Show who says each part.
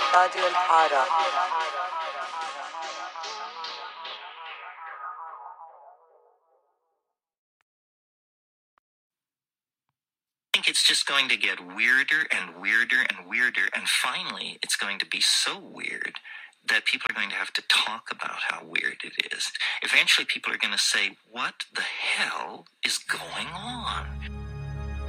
Speaker 1: راديو الحارة.
Speaker 2: I think it's just going to get weirder and weirder and weirder, and finally it's going to be so weird that people are going to have to talk about how weird it is. Eventually people are going to say, what the hell is going on?